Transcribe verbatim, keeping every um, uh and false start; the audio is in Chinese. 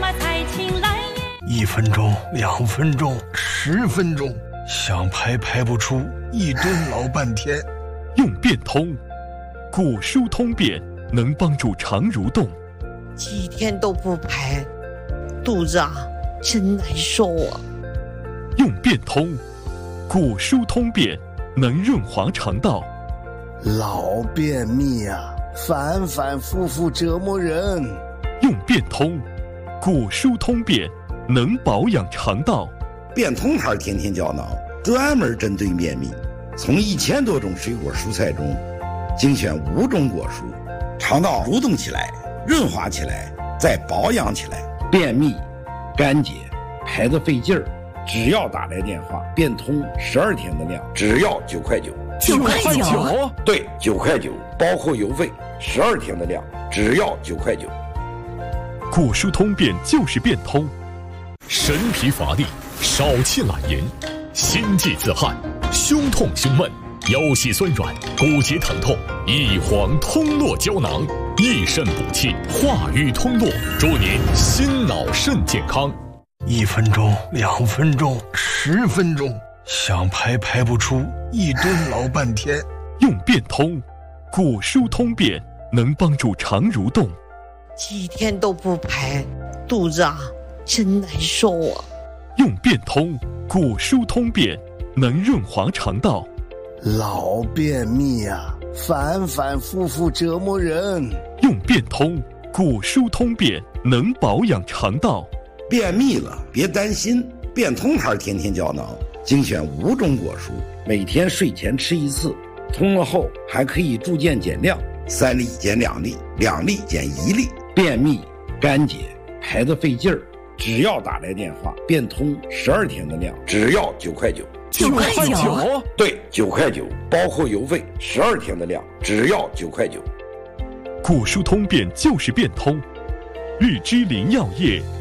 才请来也。 一分钟，两分钟，十分钟，想排排不出，一蹲老半天。 用变通，古书通便能帮助肠蠕动。 几天都不排，肚子啊真难受啊。 用变通，古书通便能润滑肠道。 老便秘啊，反反复复折磨人。 用变通，古书通便能保养肠道。 变通牌天天胶囊专门针对便秘，从一千多种水果蔬菜中精选五种果蔬，肠道蠕动起来，润滑起来，再保养起来。便秘、干结、排得费劲儿，只要打来电话，变通十二天的量，只要九块九。 九块九？ 对，九块九，包括邮费，十二天的量，只要九块九。 古书通便就是变通。 神疲乏力，少气懒言，心悸自汗，胸痛胸闷，腰膝酸软，骨节疼痛，一黄通络胶囊，益肾补气，化瘀通络，祝您心脑肾健康。 一分钟，两分钟，十分钟，想排排不出，一蹲老半天。 用变通，古书通便能帮助肠蠕动。 几天都不排，肚子啊真难受啊。 用变通，古书通便能润滑肠道。 老便秘啊，反反复复折磨人。 用变通，古书通便能保养肠道。 便秘了别担心，变通牌天天胶囊精选五种果蔬，每天睡前吃一次，通了后还可以逐渐减量，三粒减两粒，两粒减一粒。便秘、干结、排得费劲儿，只要打来电话，变通十二天的量，只要九块九。 九块九？ 对，九块九，包括邮费，十二天的量，只要九块九。 古书通便就是变通。日之林药业